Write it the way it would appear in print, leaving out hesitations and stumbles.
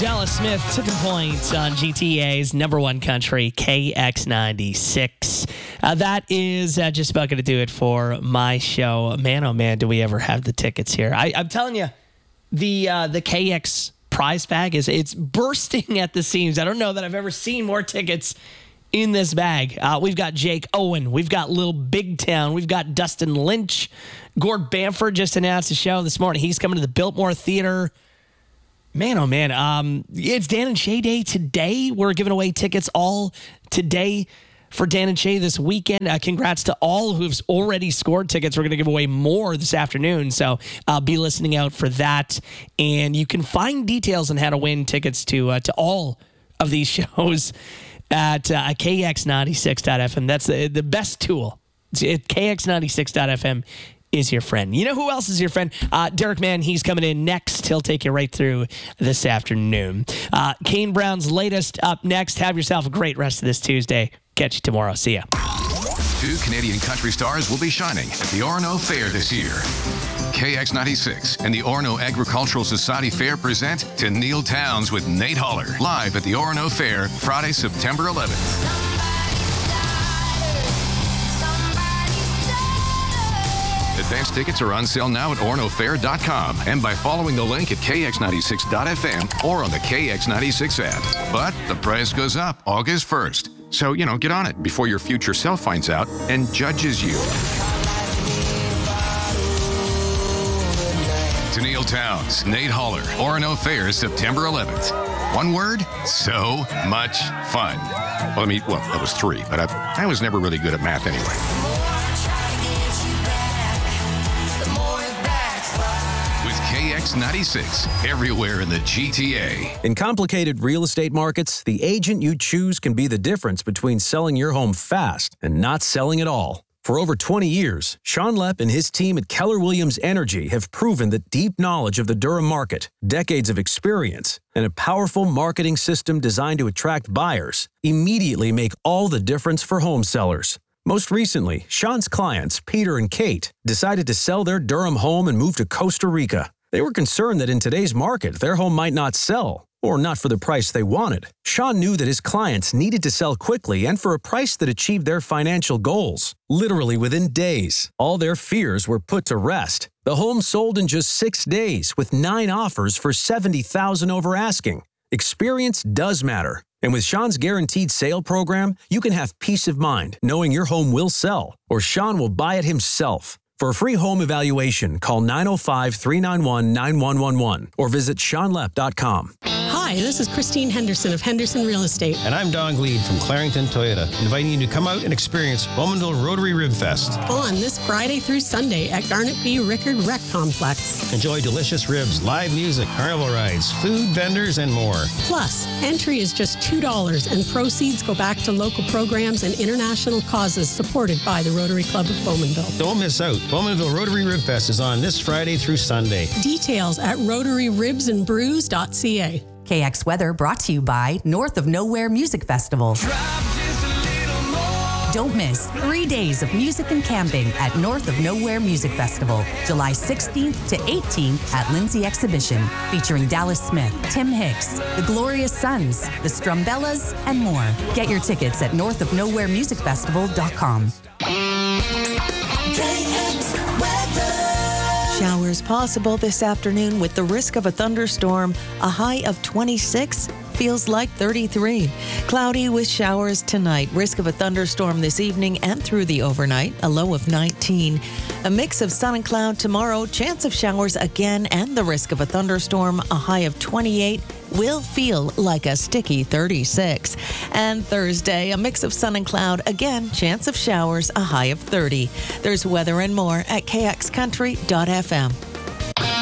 Dallas Smith, Tipping Point on GTA's number one country, KX96. That is just about going to do it for my show. Man, oh man, do we ever have the tickets here. I'm telling you, the KX prize bag it's bursting at the seams. I don't know that I've ever seen more tickets in this bag. We've got Jake Owen. We've got Lil Big Town. We've got Dustin Lynch. Gord Bamford just announced a show this morning. He's coming to the Biltmore Theater. Man, oh man. It's Dan and Shay Day today. We're giving away tickets all today for Dan and Shay this weekend. Congrats to all who've already scored tickets. We're going to give away more this afternoon, so be listening out for that. And you can find details on how to win tickets to all of these shows at KX96.FM. That's the best tool. KX96.FM is your friend. You know who else is your friend? Derek Mann, he's coming in next. He'll take you right through this afternoon. Kane Brown's latest up next. Have yourself a great rest of this Tuesday. Catch you tomorrow. See ya. 2 Canadian country stars will be shining at the Orono Fair this year. KX96 and the Orono Agricultural Society Fair present To Neil Towns with Nate Holler, live at the Orono Fair, Friday, September 11th. Advance tickets are on sale now at ornofair.com and by following the link at kx96.fm or on the KX96 app. But the price goes up August 1st. So, get on it before your future self finds out and judges you. To Neil Towns, Nate Holler, Orono Fair, September 11th. One word, so much fun. Well, that was 3, but I was never really good at math anyway. KX96, everywhere in the GTA. In complicated real estate markets, the agent you choose can be the difference between selling your home fast and not selling at all. For over 20 years, Sean Lepp and his team at Keller Williams Energy have proven that deep knowledge of the Durham market, decades of experience, and a powerful marketing system designed to attract buyers immediately make all the difference for home sellers. Most recently, Sean's clients, Peter and Kate, decided to sell their Durham home and move to Costa Rica. They were concerned that in today's market, their home might not sell, or not for the price they wanted. Sean knew that his clients needed to sell quickly and for a price that achieved their financial goals. Literally within days, all their fears were put to rest. The home sold in just 6 days with 9 offers for $70,000 over asking. Experience does matter. And with Sean's Guaranteed Sale program, you can have peace of mind knowing your home will sell, or Sean will buy it himself. For a free home evaluation, call 905-391-9111 or visit SeanLepp.com. Hi, this is Christine Henderson of Henderson Real Estate. And I'm Don Gleed from Clarington Toyota, inviting you to come out and experience Bowmanville Rotary Rib Fest. On this Friday through Sunday at Garnet B. Rickard Rec Complex. Enjoy delicious ribs, live music, carnival rides, food, vendors, and more. Plus, entry is just $2 and proceeds go back to local programs and international causes supported by the Rotary Club of Bowmanville. Don't miss out. Bowmanville Rotary Rib Fest is on this Friday through Sunday. Details at rotaryribsandbrews.ca. KX Weather brought to you by North of Nowhere Music Festival. Don't miss 3 days of music and camping at North of Nowhere Music Festival, July 16th to 18th at Lindsay Exhibition, featuring Dallas Smith, Tim Hicks, the Glorious Sons, the Strumbellas, and more. Get your tickets at northofnowheremusicfestival.com. Showers possible this afternoon with the risk of a thunderstorm. A high of 26 feels like 33. Cloudy with showers tonight. Risk of a thunderstorm this evening and through the overnight. A low of 19. A mix of sun and cloud tomorrow. Chance of showers again and the risk of a thunderstorm. A high of 28. Will feel like a sticky 36. And Thursday, a mix of sun and cloud. Again, chance of showers, a high of 30. There's weather and more at kxcountry.fm.